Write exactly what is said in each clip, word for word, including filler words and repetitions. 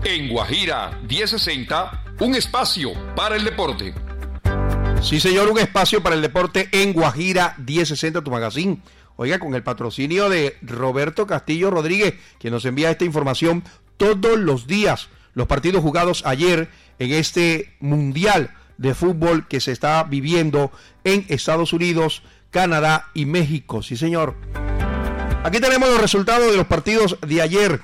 En Guajira diez sesenta, un espacio para el deporte. Sí, señor, un espacio para el deporte en Guajira diez sesenta, tu magazine. Oiga, con el patrocinio de Roberto Castillo Rodríguez, quien nos envía esta información todos los días. Los partidos jugados ayer en este Mundial de Fútbol que se está viviendo en Estados Unidos, Canadá y México. Sí, señor. Aquí tenemos los resultados de los partidos de ayer.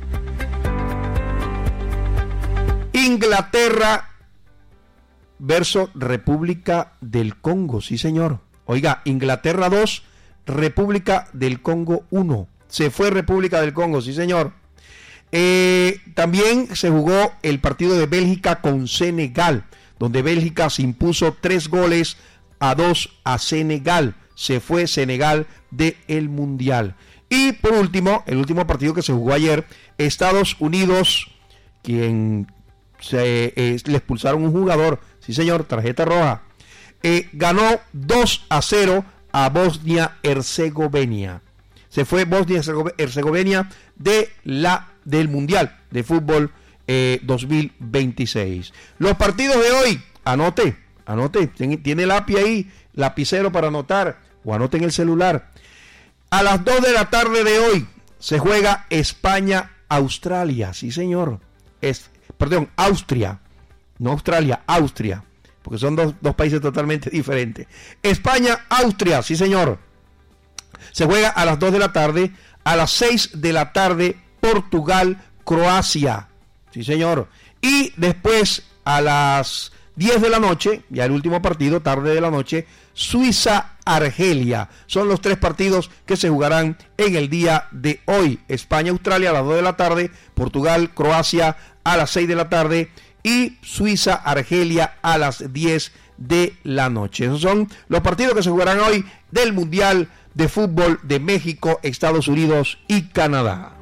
Inglaterra versus República del Congo. Sí, señor. Oiga, Inglaterra dos, República del Congo uno. Se fue República del Congo, sí, señor. Eh, también se jugó el partido de Bélgica con Senegal, donde Bélgica se impuso tres goles a dos a Senegal. Se fue Senegal del Mundial. Y por último, el último partido que se jugó ayer, Estados Unidos, quien se, eh, le expulsaron un jugador, sí señor, tarjeta roja, eh, ganó dos a cero a Bosnia-Herzegovina. Se fue Bosnia-Herzegovina de la, del Mundial de Fútbol eh, dos mil veintiséis. Los partidos de hoy, anote, anote, tiene lápiz ahí, lapicero para anotar, o anote en el celular. A las dos de la tarde de hoy se juega España-Australia, sí señor, es, perdón, Austria, no Australia, Austria, porque son dos, dos países totalmente diferentes. España-Austria, sí señor, se juega a las dos de la tarde. A las seis de la tarde, Portugal-Croacia, sí señor, y después a las diez de la noche, ya el último partido, tarde de la noche, Suiza-Argelia. Son los tres partidos que se jugarán en el día de hoy. España-Australia a las dos de la tarde, Portugal-Croacia a las seis de la tarde y Suiza-Argelia a las diez de la noche. Esos son los partidos que se jugarán hoy del Mundial de Fútbol de México, Estados Unidos y Canadá.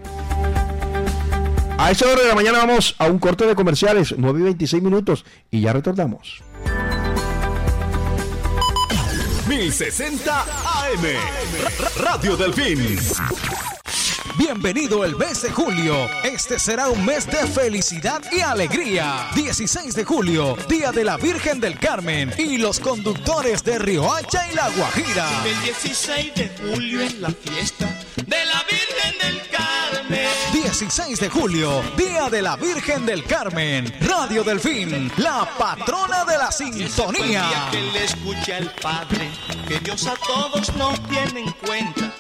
A esa hora de la mañana vamos a un corte de comerciales, nueve y veintiséis minutos, y ya retornamos. mil sesenta A M, Radio Delfín. Bienvenido el mes de julio. Este será un mes de felicidad y alegría. dieciséis de julio, Día de la Virgen del Carmen y los conductores de Riohacha y La Guajira. El dieciséis de julio es la fiesta de la Virgen del Carmen. dieciséis de julio, Día de la Virgen del Carmen. Radio Delfín, la patrona de la sintonía. Día que le escuche al Padre, que Dios a todos nos tiene en cuenta.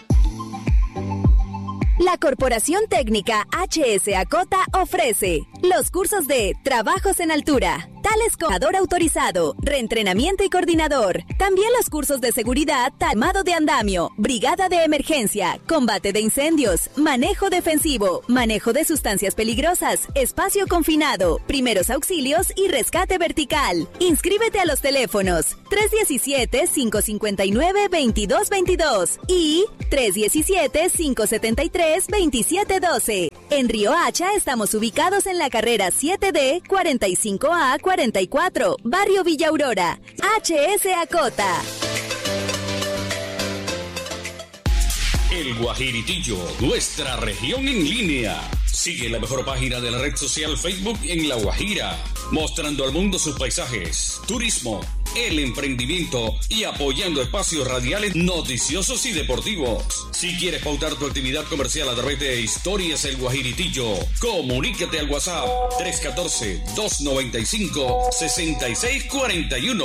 La Corporación Técnica H S A Cota ofrece los cursos de Trabajos en Altura, tales como coordinador autorizado, reentrenamiento y coordinador. También los cursos de seguridad, armado de andamio, brigada de emergencia, combate de incendios, manejo defensivo, manejo de sustancias peligrosas, espacio confinado, primeros auxilios y rescate vertical. Inscríbete a los teléfonos tres uno siete, cinco cinco nueve, dos dos dos dos y tres uno siete, cinco siete tres, dos siete uno dos. En Riohacha estamos ubicados en la carrera siete D cuarenta y cinco A cuarenta y cuatro, Barrio Villa Aurora. H S A Cota. El Guajiritillo, nuestra región en línea. Sigue la mejor página de la red social Facebook en La Guajira, mostrando al mundo sus paisajes, turismo, el emprendimiento y apoyando espacios radiales noticiosos y deportivos. Si quieres pautar tu actividad comercial a través de Historias El Guajiritillo, comunícate al WhatsApp tres uno cuatro, dos nueve cinco, seis seis cuatro uno.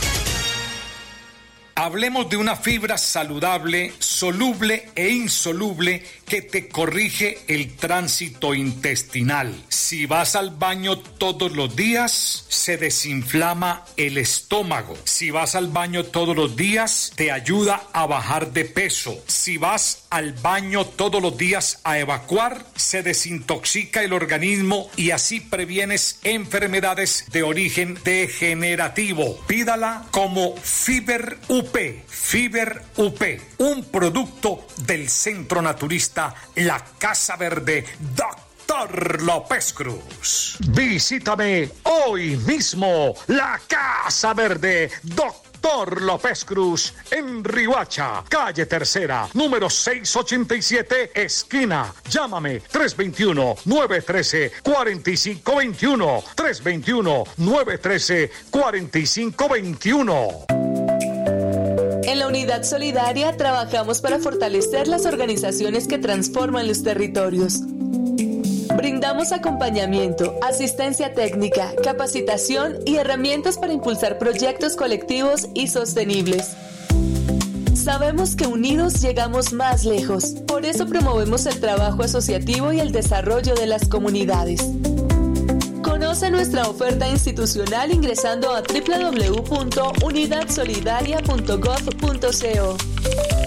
Hablemos de una fibra saludable, soluble e insoluble que te corrige el tránsito intestinal. Si vas al baño todos los días, se desinflama el estómago. Si vas al baño todos los días, te ayuda a bajar de peso. Si vas al baño todos los días a evacuar, se desintoxica el organismo y así previenes enfermedades de origen degenerativo. Pídala como Fiber U P. Fiber U P, un producto del Centro Naturista La Casa Verde, Doctor López Cruz. Visítame hoy mismo, La Casa Verde, Doctor Doctor López Cruz, en Riohacha, calle Tercera, número seiscientos ochenta y siete, esquina. Llámame tres dos uno, nueve uno tres, cuatro cinco dos uno, tres dos uno, nueve uno tres, cuatro cinco dos uno. En la Unidad Solidaria trabajamos para fortalecer las organizaciones que transforman los territorios. Brindamos acompañamiento, asistencia técnica, capacitación y herramientas para impulsar proyectos colectivos y sostenibles. Sabemos que unidos llegamos más lejos, por eso promovemos el trabajo asociativo y el desarrollo de las comunidades. Conoce nuestra oferta institucional ingresando a doble u doble u doble u punto unidad solidaria punto gov punto co.